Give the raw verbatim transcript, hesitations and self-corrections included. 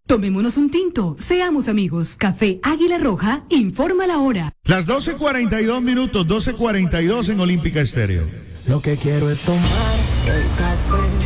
Tomémonos un tinto, seamos amigos. Café Águila Roja, informa la hora. Las doce cuarenta y dos minutos, doce cuarenta y dos en Olímpica Estéreo. Lo que quiero es tomar el café